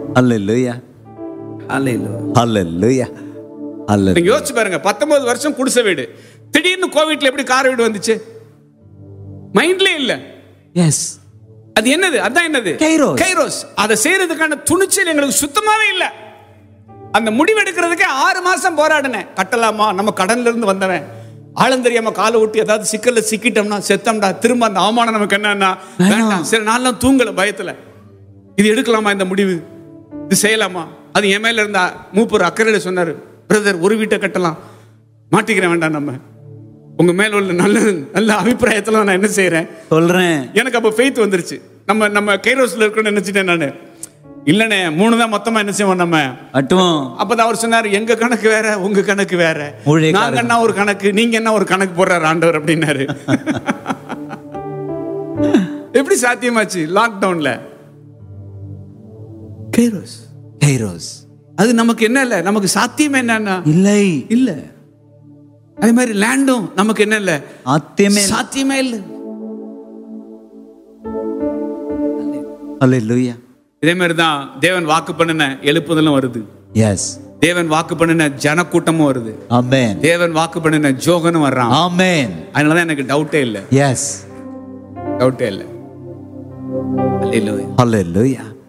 ஹல்லேலூயா. ஹல்லேலூயா. ஹல்லேலூயா. நீங்க ஹல்லேலூயா. யோசிச்சு பாருங்க, 19 வருஷம் குடிசை வீடு, திடீர்னு கோவிட்ல எப்படி கார் வீடு வந்துச்சு? மைண்ட்லே இல்ல. எஸ். அது என்னது? அதான் என்னது? கைரோஸ். அதை செய்யறதுக்கான துணிச்சல் எங்களுக்கு சுத்தமாவே இல்ல. அந்த முடிவு எடுக்கிறதுக்கே 6 மாசம் போராடினேன். கட்டலாமா? நம்ம கடன்ல இருந்து வந்தவன், ஆழம் தெரியாம காலை விட்டு ஏதாவது சிக்கல்ல சிக்கிட்டோம்னா செத்தம்டா, திரும்ப அந்த அவமானம் நமக்கு என்னன்னா வேண்டாம். சரி, நான்லாம் தூங்கல பயத்துல. இது எடுக்கலாமா இந்த முடிவு? இது செய்யலாமா? அது என் மேல இருந்த மூப்பர் அக்கறையில சொன்னாரு, பிரதர் ஒரு வீட்டை கட்டலாம், மாட்டிக்கிறேன், வேண்டாம். நம்ம உங்க மேல உள்ள நல்ல நல்ல அபிப்பிராயத்துல நான் என்ன செய்யறேன் சொல்றேன். எனக்கு அப்ப ஃபெய்த் வந்துருச்சு. நம்ம கைரோஸ்ல இருக்கணும்னு நினைச்சிட்டேன் நானு. இல்லனே 3 தான் மொத்தமா என்ன செய்வோம் நம்ம அட்டுவோம். அப்பதான் அவர் சொன்னாரு, எங்க கணக்கு வேற, உங்க கணக்கு வேற. நாங்க என்ன ஒரு கணக்கு, நீங்க என்ன ஒரு கணக்கு போடுறாரு ஆண்டவர் அப்படின்னாரு. எப்படி சாத்தியமாச்சு? லாக்டவுன்ல கைரோஸ். கைரோஸ். அது நமக்கு என்ன இல்ல, நமக்கு சாத்தியம் என்னன்னா இல்லை. இல்ல. அதே மாதிரி லேண்டும் நமக்கு என்ன இல்ல, சாத்தியமே இல்ல. ஹல்லேலூயா. இதே மாதிரி தான் தேவன் வாக்கு பண்ணின எழுப்புதலும் வருது. எஸ். தேவன் வாக்கு பண்ணின ஜனக்கூட்டமும் வருது. ஆமென். தேவன் வாக்கு பண்ணின ஜோகனும் வர்றான். ஆமென். அதனாலதான் எனக்கு டவுட்டே இல்ல. எஸ். டவுட்டே இல்ல. ஹல்லேலூயா. ஹல்லேலூயா.